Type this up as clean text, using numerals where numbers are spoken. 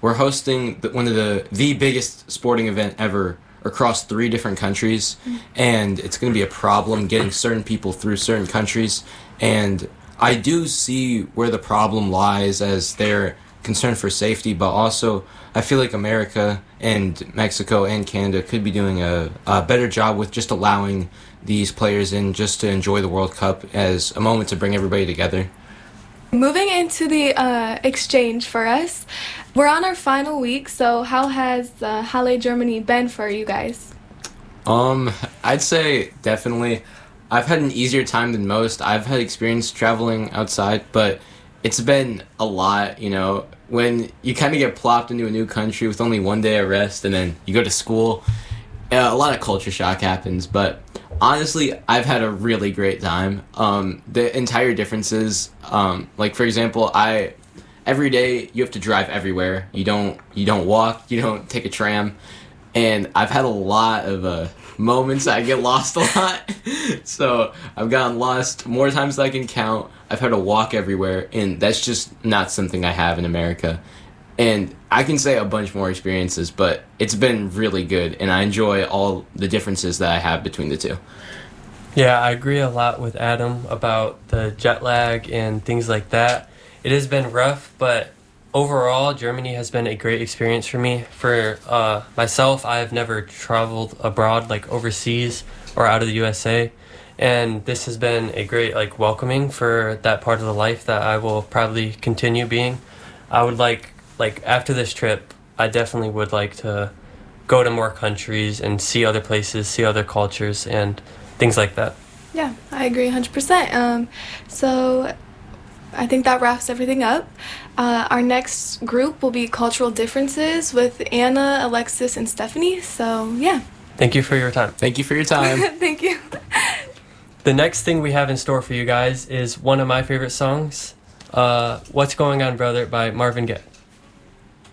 we're hosting one of the biggest sporting event ever across 3 different countries, and it's going to be a problem getting certain people through certain countries. And I do see where the problem lies, as they're concerned for safety, but also I feel like America and Mexico and Canada could be doing a better job with just allowing these players in just to enjoy the World Cup as a moment to bring everybody together. Moving into the exchange for us, we're on our final week, so how has Halle Germany been for you guys? I'd say definitely. I've had an easier time than most. I've had experience traveling outside, but it's been a lot, when you kind of get plopped into a new country with only 1 day of rest and then you go to school, a lot of culture shock happens, but honestly, I've had a really great time. The entire differences, like for example, every day you have to drive everywhere. You don't walk, you don't take a tram, and I've had a lot of moments that I get lost a lot. So I've gotten lost more times than I can count. I've had to walk everywhere, and that's just not something I have in America. And I can say a bunch more experiences, but it's been really good, and I enjoy all the differences that I have between the two. Yeah, I agree a lot with Adam about the jet lag and things like that. It has been rough, but overall, Germany has been a great experience for me. For myself, I have never traveled abroad, like overseas or out of the USA, and this has been a great welcoming for that part of the life that I will probably continue being. I would like after this trip, I definitely would like to go to more countries and see other places, see other cultures, and things like that. Yeah, I agree 100%. So I think that wraps everything up. Our next group will be Cultural Differences with Anna, Alexis, and Stephanie. So, yeah. Thank you for your time. Thank you for your time. Thank you. The next thing we have in store for you guys is one of my favorite songs, What's Going On Brother by Marvin Gaye.